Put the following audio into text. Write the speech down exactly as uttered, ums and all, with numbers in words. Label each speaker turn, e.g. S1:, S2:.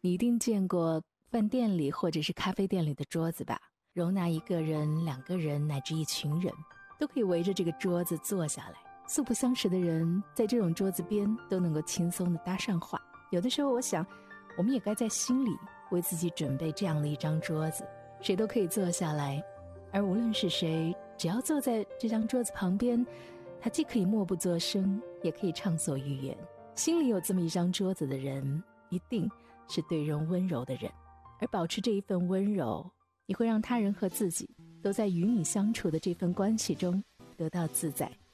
S1: 你一定见过饭店里或者是咖啡店里的桌子吧，容纳一个人、两个人乃至一群人都可以围着这个桌子坐下来，素不相识的人在这种桌子边都能够轻松地搭上话。有的时候我想，我们也该在心里为自己准备这样的一张桌子，谁都可以坐下来，而无论是谁，只要坐在这张桌子旁边，他既可以默不作声，也可以畅所欲言。心里有这么一张桌子的人，一定是对人温柔的人，而保持这一份温柔，也会让他人和自己都在与你相处的这份关系中得到自在。